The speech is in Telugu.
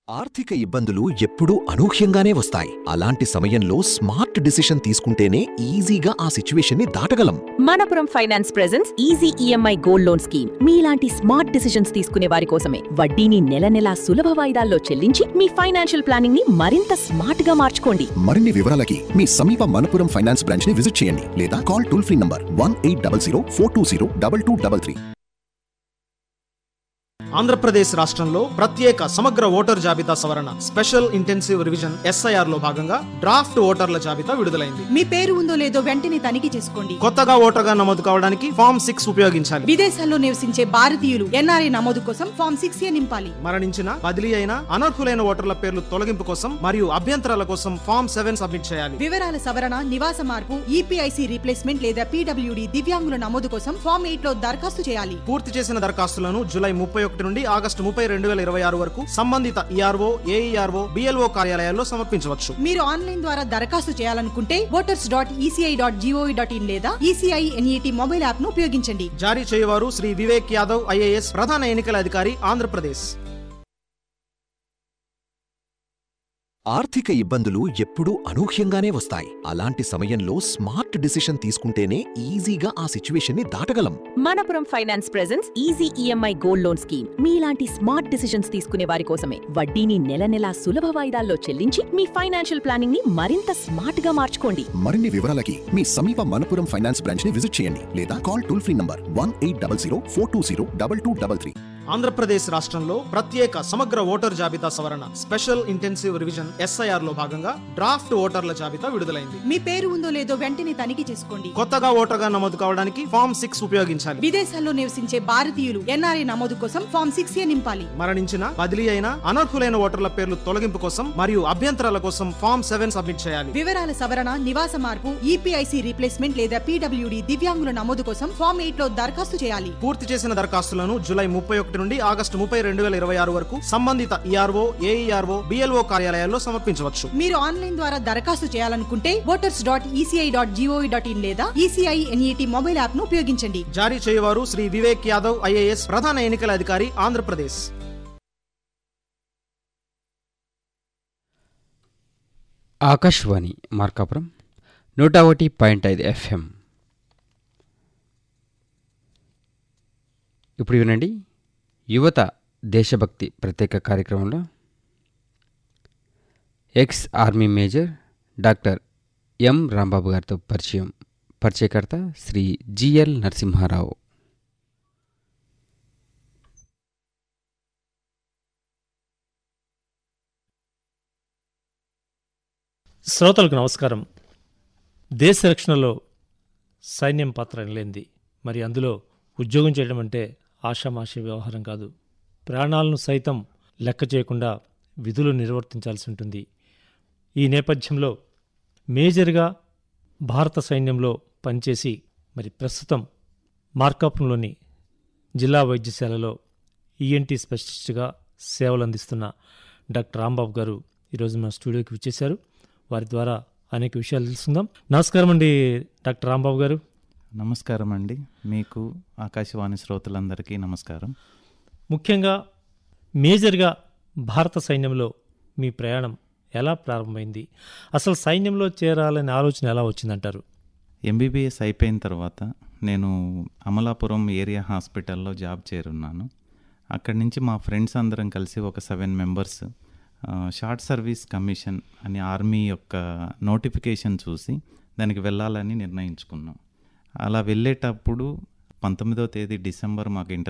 ఆర్థిక ఇబ్బందులు ఎప్పుడూ అనూహ్యంగానే వస్తాయి. అలాంటి సమయంలో స్మార్ట్ డిసిషన్ తీసుకుంటేనే ఈజీగా ఆ సిచ్యువేషన్ని దాటగలం. Manappuram finance presence easy EMI gold loan scheme మీలాంటి స్మార్ట్ డిసిషన్స్ తీసుకునే వారి కోసమే. వడ్డీని నెల నెలా సులభ వాయిదాల్లో చెల్లించి మీ ఫైనాన్షియల్ ప్లానింగ్ ని మరింత స్మార్ట్ గా మార్చుకోండి. మరిన్ని వివరాలకి మీ సమీప మనపురం ఫైనాన్స్ బ్రాంచ్ ని విజిట్ చేయండి లేదా call toll free number 1800 420 2233. Andhra Pradesh రాష్ట్రంలో ప్రత్యేక సమగ్ర ఓటర్ జాబితా సవరణ స్పెషల్ ఇంటెన్సివ్ రివిజన్ SIR లో భాగంగా డ్రాఫ్ట్ ఓటర్ల జాబితా విడుదలైంది. మీ పేరు ఉందో లేదో వెంటనే తనిఖీ చేసుకోండి. కొత్తగా ఓటర్గా నమోదు కావడానికి ఫామ్ 6 ఉపయోగించాలి. విదేశాల్లో నివసించే భారతీయులు NRI నమోదు కోసం ఫామ్ 6A నింపాలి. మరణించిన, బదిలీ అయిన, అనర్హులైన ఓటర్ల పేర్లు తొలగింపు కోసం మరియు అభ్యంతరాల కోసం ఫామ్ 7 సబ్మిట్ చేయాలి. వివరాల సవరణ, నివాస మార్పు, EPIC రీప్లేస్మెంట్ లేదా PWD దివ్యాంగుల నమోదు కోసం ఫామ్ 8 లో దరఖాస్తు చేయాలి. పూర్తి చేసిన దరఖాస్తులను జూలై 31 నుండి ఆగస్టు 30, 2026 వరకు సంబంధిత ERO, AERO, BLO కార్యాలయాల్లో సమర్పించవచ్చు. మీరు ఆన్లైన్ ద్వారా దరఖాస్తు చేయాలనుకుంటే voters.eci.gov.in లేదా ECI NET మొబైల్ యాప్ ను ఉపయోగించండి. జారీ చేయవారు శ్రీ వివేక్ యాదవ్ IAS, ప్రధాన ఎన్నికల అధికారి, ఆంధ్రప్రదేశ్. ఆర్థిక ఇబ్బందులు ఎప్పుడూ అనూహ్యంగానే వస్తాయి. అలాంటి సమయంలో స్మార్ట్ డిసిషన్ తీసుకుంటేనే ఈజీగా ఆ సిచ్యువేషన్ని దాటగలం. Manappuram finance presence easy EMI gold loan scheme మీలాంటి స్మార్ట్ డిసిషన్స్ తీసుకునే వారి కోసమే. వడ్డీని నెల నెలా సులభ వాయిదాల్లో చెల్లించి మీ ఫైనాన్షియల్ ప్లానింగ్ ని మరింత స్మార్ట్ గా మార్చుకోండి. మరిన్ని వివరాలకి మీ సమీప మనపురం ఫైనాన్స్ బ్రాంచ్ ని విజిట్ చేయండి లేదా call toll free number 1800 420 2233. Andhra Pradesh రాష్ట్రంలో ప్రత్యేక సమగ్ర ఓటర్ జాబితా సవరణ స్పెషల్ ఇంటెన్సివ్ రివిజన్ SIR లో భాగంగా డ్రాఫ్ట్ ఓటర్ల జాబితా విడుదలైంది. మీ పేరు ఉందో లేదో వెంటనే తనిఖీ చేసుకోండి. కొత్తగా ఓటర్గా నమోదు కావడానికి ఫామ్ 6 ఉపయోగించాలి. విదేశాల్లో నివసించే భారతీయులు NRI నమోదు కోసం ఫామ్ 6A నింపాలి. మరణించిన, బదిలీ అయిన, అనర్హులైన ఓటర్ల పేర్లు తొలగింపు కోసం మరియు అభ్యంతరాల కోసం ఫామ్ 7 సబ్మిట్ చేయాలి. వివరాల సవరణ, నివాస మార్పు, EPIC రీప్లేస్మెంట్ లేదా PWD దివ్యాంగుల నమోదు కోసం ఫామ్ 8 లో దరఖాస్తు చేయాలి. పూర్తి చేసిన దరఖాస్తులను జూలై 31 నుండి ఆగస్టు 30, 2026 వరకు సంబంధిత ERO, AERO, BLO కార్యాలయాల్లో సమర్పించవచ్చు. మీరు ఆన్లైన్ ద్వారా దరఖాస్తు చేయాలనుకుంటే voters.eci.gov.in లేదా ECI NET మొబైల్ యాప్ ను ఉపయోగించండి. జారీ చేయవారు శ్రీ వివేక్ యాదవ్ IAS, ప్రధాన ఎన్నికల అధికారి, ఆంధ్రప్రదేశ్. ఆకాశవాణి మార్కాపురం 101.5 FM. ఇప్పుడు వినండి, యువత దేశభక్తి ప్రత్యేక కార్యక్రమంలో ex army major doctor M Rambabu గారితో పరిచయకర్త శ్రీ GL నరసింహారావు. శ్రోతలకు నమస్కారం. దేశ రక్షణలో సైన్యం పాత్ర లేనిది, మరి అందులో ఉద్యోగం చేయడం అంటే ఆషామాషి వ్యవహారం కాదు. ప్రాణాలను సైతం లెక్క చేయకుండా విధులు నిర్వర్తించాల్సి ఉంటుంది. ఈ నేపథ్యంలో మేజర్గా భారత సైన్యంలో పనిచేసి మరి ప్రస్తుతం మార్కాపురంలోని జిల్లా వైద్యశాలలో ENT స్పెషలిస్ట్గా సేవలు అందిస్తున్న డాక్టర్ రాంబాబు గారు ఈరోజు మన స్టూడియోకి వచ్చేశారు. వారి ద్వారా అనేక విషయాలు తెలుసుకుందాం. నమస్కారం అండి డాక్టర్ రాంబాబు గారు. నమస్కారం అండి. మీకు ఆకాశవాణి శ్రోతలందరికీ నమస్కారం. ముఖ్యంగా మేజర్గా భారత సైన్యంలో మీ ప్రయాణం ఎలా ప్రారంభమైంది? అసలు సైన్యంలో చేరాలనే ఆలోచన ఎలా వచ్చిందంటారు? MBBS అయిపోయిన తర్వాత నేను అమలాపురం ఏరియా హాస్పిటల్లో జాబ్ చేరున్నాను. అక్కడి నుంచి మా ఫ్రెండ్స్ అందరం కలిసి ఒక 7 మెంబర్స్ షార్ట్ సర్వీస్ కమిషన్ అని ఆర్మీ యొక్క నోటిఫికేషన్ చూసి దానికి వెళ్ళాలని నిర్ణయించుకున్నాం. అలా వెళ్ళేటప్పుడు 19వ తేదీ డిసెంబర్ మాకు